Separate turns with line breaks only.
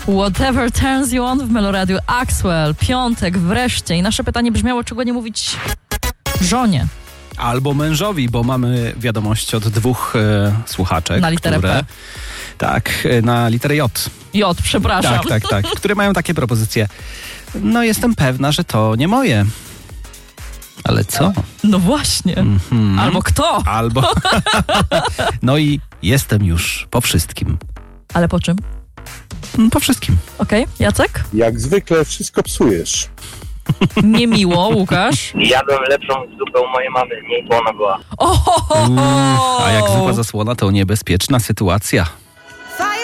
Whatever turns you on w Meloradiu. Axwell, piątek wreszcie. I nasze pytanie brzmiało, czego nie mówić żonie.
Albo mężowi, bo mamy wiadomości od dwóch słuchaczek.
Na literę P.
Tak, na literę J.
J, przepraszam.
Tak. Które mają takie propozycje. No jestem pewna, że to nie moje. Ale co?
No właśnie. Albo kto?
Albo. No i jestem już po wszystkim.
Ale po czym?
Po wszystkim.
Okej, Jacek?
Jak zwykle wszystko psujesz.
Niemiło, Łukasz?
Jadłem lepszą zupę u mojej mamy, mniej słona była.
Ohohoho!
A jak zupa zasłona, to niebezpieczna sytuacja.